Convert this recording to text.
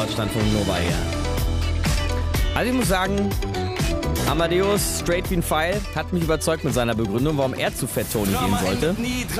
Deutschland von Nova her. Also ich muss sagen, Amadeus, straight wie ein Pfeil, hat mich überzeugt mit seiner Begründung, warum er zu Fat Tony gehen sollte.